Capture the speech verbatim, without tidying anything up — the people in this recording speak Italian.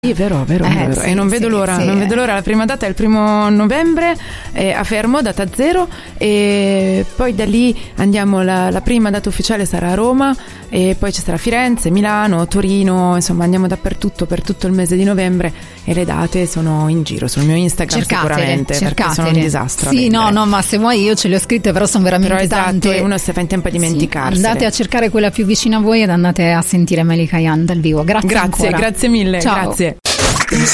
Sì, vero, vero, Eh, vero. sì, E non vedo sì, l'ora, sì. non vedo l'ora. La prima data è il primo novembre eh, a Fermo, data zero, e poi da lì andiamo, la, la prima data ufficiale sarà a Roma, e poi ci sarà Firenze, Milano, Torino, insomma andiamo dappertutto per tutto il mese di novembre, e le date sono in giro sul mio Instagram. Cercatele, sicuramente, perché cercatele. sono un disastro. a Sì, no, vendere. no, ma se vuoi io ce le ho scritte, però sono veramente Però esatto, tante. e uno si fa in tempo a Sì, dimenticarsele. andate a cercare quella più vicina a voi ed andate a sentire Melika Yan dal vivo. Grazie Grazie, ancora. grazie mille, Ciao. grazie.